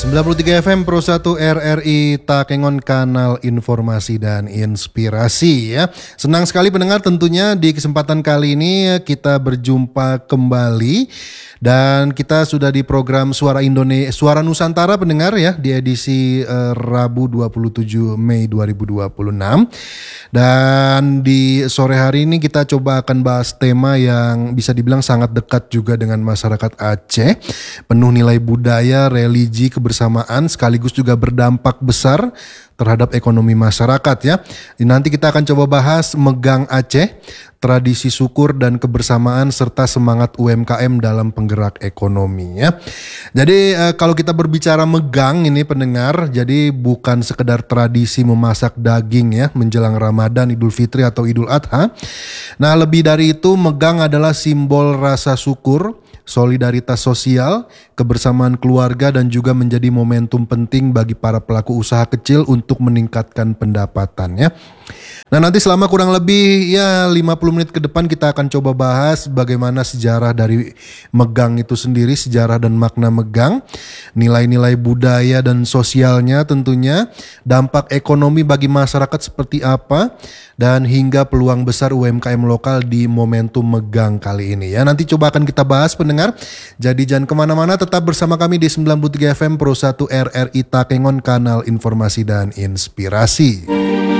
93 FM Pro 1 RRI Takengon, kanal informasi dan inspirasi ya. Senang sekali pendengar, tentunya di kesempatan kali ini kita berjumpa kembali dan kita sudah di program Suara Indonesia, Suara Nusantara pendengar ya, di edisi Rabu 27 Mei 2026. Dan di sore hari ini kita coba akan bahas tema yang bisa dibilang sangat dekat juga dengan masyarakat Aceh, penuh nilai budaya, religi, kebersamaan, sekaligus juga berdampak besar terhadap ekonomi masyarakat ya. Nanti kita akan coba bahas Megang Aceh, tradisi syukur dan kebersamaan serta semangat UMKM dalam penggerak ekonomi ya. Jadi kalau kita berbicara Megang ini pendengar, jadi bukan sekedar tradisi memasak daging ya menjelang Ramadan, Idul Fitri atau Idul Adha. Nah, lebih dari itu, Megang adalah simbol rasa syukur, solidaritas sosial, kebersamaan keluarga, dan juga menjadi momentum penting bagi para pelaku usaha kecil untuk meningkatkan pendapatannya. Nah, nanti selama kurang lebih 50 menit ke depan kita akan coba bahas bagaimana sejarah dari Megang itu sendiri, sejarah dan makna Megang, nilai-nilai budaya dan sosialnya tentunya, dampak ekonomi bagi masyarakat seperti apa, dan hingga peluang besar UMKM lokal di momentum Megang kali ini ya. Nanti coba akan kita bahas pendengar. Jadi jangan kemana-mana, tetap bersama kami di 93 FM Pro 1 RRI Takengon, kanal informasi dan inspirasi.